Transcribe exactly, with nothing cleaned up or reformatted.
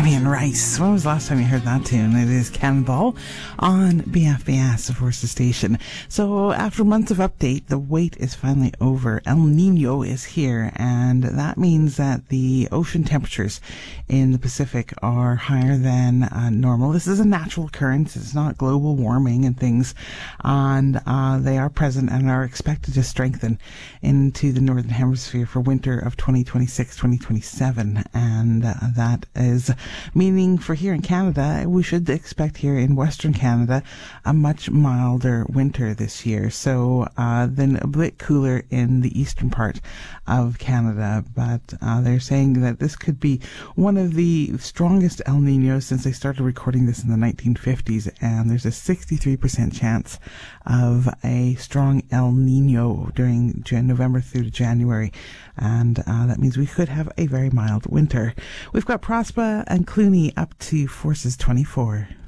Fabian Rice. When was the last time you heard that tune? It is Cannonball on B F B S, of course, the station. So after months of update, the wait is finally over. El Nino is here, and that means that the ocean temperatures in the Pacific are higher than uh, normal. This is a natural occurrence. It's not global warming and things, and uh, they are present and are expected to strengthen into the Northern Hemisphere for winter of twenty twenty-six twenty twenty-seven, and uh, that is meaning for here in Canada, we should expect here in Western Canada a much milder winter this year. So uh, then a bit cooler in the eastern part of Canada, but uh, they're saying that this could be one of the strongest El Niños since they started recording this in the nineteen fifties, and there's a sixty-three percent chance of a strong El Nino during Jan- November through to January, and uh, that means we could have a very mild winter. We've got Prosper and Clooney up to Forces twenty-four.